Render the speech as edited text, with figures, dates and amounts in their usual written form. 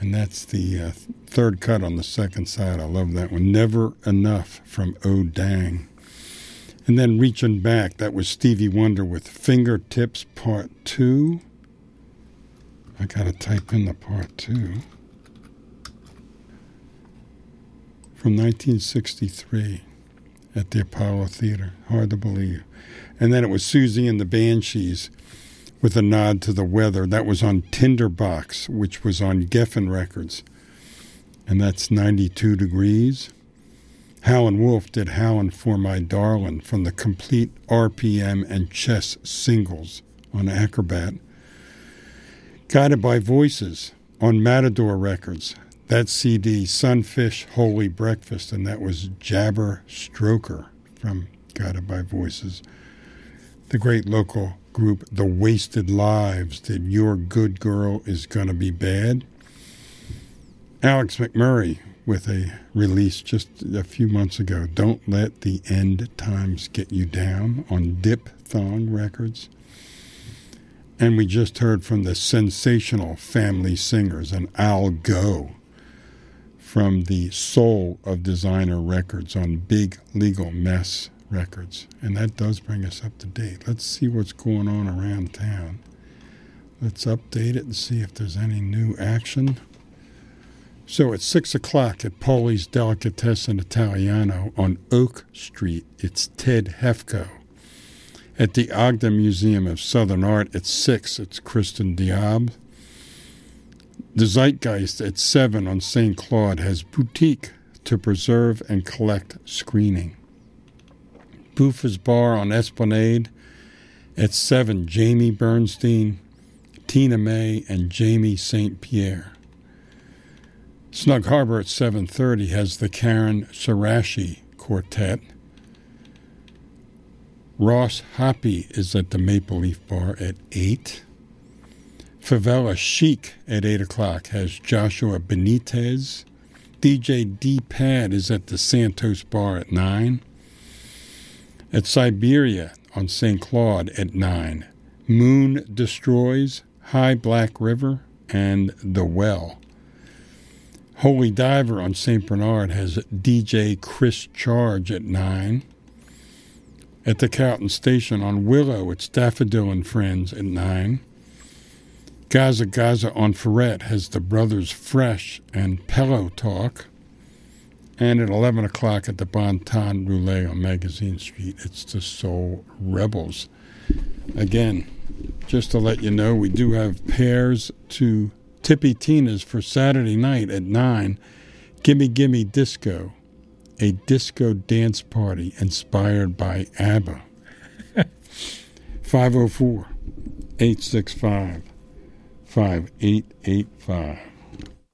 And that's the third cut on the second side. I love that one. Never Enough from Oh Dang. And then Reaching Back, that was Stevie Wonder with Fingertips Part 2. I got to type in the Part 2. From 1963 at the Apollo Theater. Hard to believe. And then it was Susie and the Banshees with a nod to the weather. That was on Tinderbox, which was on Geffen Records. And that's 92 degrees. Howlin' Wolf did Howlin' for My Darlin' from the complete RPM and Chess singles on Acrobat. Guided by Voices on Matador Records. That CD, Sunfish Holy Breakfast, and that was Jabber Stroker from Guided by Voices. The great local group The Wasted Lives did Your Good Girl Is Gonna Be Bad. Alex McMurray with a release just a few months ago, Don't Let the End Times Get You Down on Diphthong Records. And we just heard from the Sensational Family Singers and I'll Go from the Soul of Designer Records on Big Legal Mess Records. And that does bring us up to date. Let's see what's going on around town. Let's update it and see if there's any new action. So at 6 o'clock at Pauli's Delicatessen Italiano on Oak Street, it's Ted Hefko. At the Ogden Museum of Southern Art at 6, it's Kristen Diab. The Zeitgeist at 7 on St. Claude has Boutique to preserve and collect screening. Boofa's Bar on Esplanade at 7, Jamie Bernstein, Tina May, and Jamie St. Pierre. Snug Harbor at 7:30 has the Karen Sarashi Quartet. Ross Hoppy is at the Maple Leaf Bar at 8. Favela Chic at 8 o'clock has Joshua Benitez. DJ D-Pad is at the Santos Bar at 9. At Siberia on St. Claude at 9, Moon Destroys, High Black River, and The Well. Holy Diver on St. Bernard has DJ Chris Charge at 9. At the Cowton Station on Willow, it's Daffodil and Friends at 9. Gaza Gaza on Ferret has the Brothers Fresh and Pillow Talk. And at 11 o'clock at the Bon Ton Roulette on Magazine Street, it's the Soul Rebels. Again, just to let you know, we do have pairs to Tippy Tina's for Saturday night at 9. Gimme Gimme Disco, a disco dance party inspired by ABBA. 504-865-5885.